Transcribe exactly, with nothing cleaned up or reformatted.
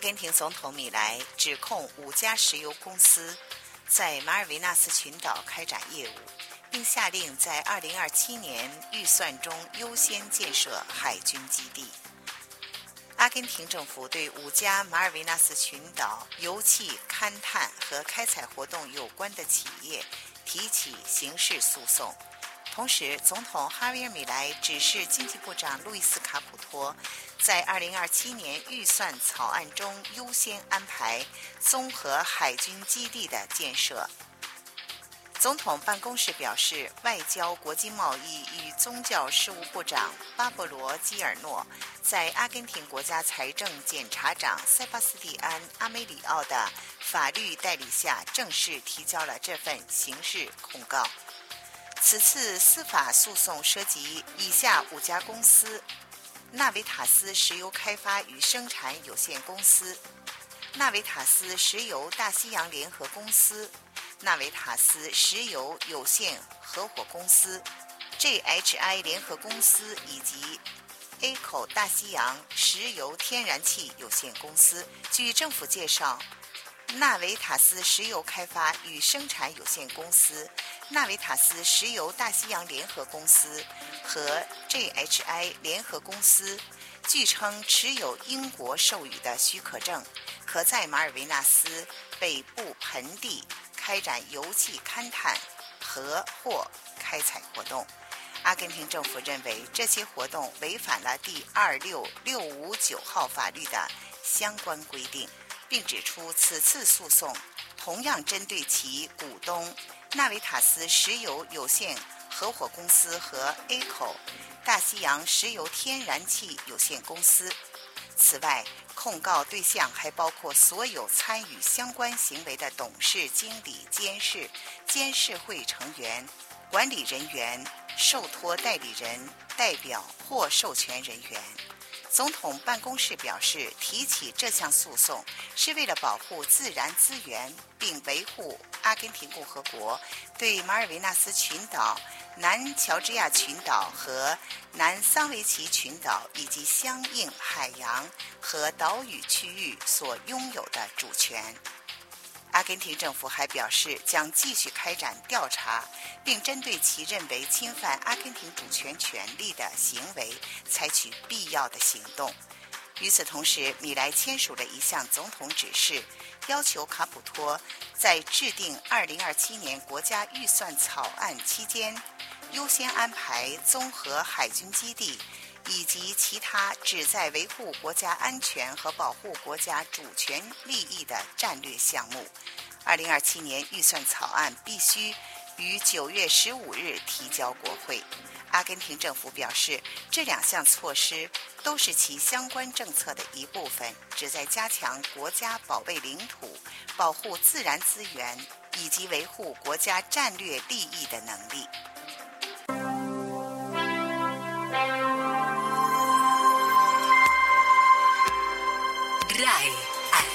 根廷总统米莱指控五家石油公司在马尔维纳斯群岛开展业务，并下令在二零二七年预算中优先建设海军基地。阿根廷政府对五家马尔维纳斯群岛油气勘探和开采活动有关的企业提起刑事诉讼。同时，总统哈维尔·米莱指示经济部长路易斯·卡普托在二零二七年预算草案中优先安排综合海军基地的建设。总统办公室表示，外交、国际贸易与宗教事务部长巴勃罗·基尔诺在阿根廷国家财政检察长塞巴斯蒂安·阿梅里奥的法律代理下，正式提交了这份刑事控告。此次司法诉讼涉及以下五家公司：纳维塔斯石油开发与生产有限公司、纳维塔斯石油大西洋联合公司、纳维塔斯石油有限合伙公司、J H I 联合公司以及 A 口大西洋石油天然气有限公司。据政府介绍，纳维塔斯石油开发与生产有限公司、纳维塔斯石油大西洋联合公司和 J H I 联合公司据称持有英国授予的许可证，可在马尔维纳斯北部盆地开展油气勘探和或开采活动。阿根廷政府认为这些活动违反了第二六六五九号法律的相关规定，并指出此次诉讼同样针对其股东纳维塔斯石油有限合伙公司和 A 口大西洋石油天然气有限公司。此外，控告对象还包括所有参与相关行为的董事、经理、监事、监事会成员、管理人员、受托代理人、代表或授权人员。总统办公室表示，提起这项诉讼是为了保护自然资源，并维护阿根廷共和国对马尔维纳斯群岛、南乔治亚群岛和南桑维奇群岛以及相应海洋和岛屿区域所拥有的主权。阿根廷政府还表示，将继续开展调查，并针对其认为侵犯阿根廷主权权利的行为采取必要的行动。与此同时，米莱签署了一项总统指示，要求卡普托在制定二零二七年国家预算草案期间，优先安排综合海军基地以及其他旨在维护国家安全和保护国家主权利益的战略项目。二零二七年预算草案必须于九月十五日提交国会。阿根廷政府表示，这两项措施都是其相关政策的一部分，旨在加强国家保卫领土、保护自然资源以及维护国家战略利益的能力。